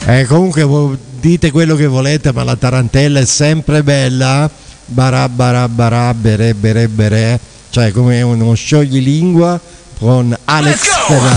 Comunque dite quello che volete, ma la tarantella è sempre bella. Barà barà barà bere bere bere, cioè come uno scioglilingua con Alex Ferrari.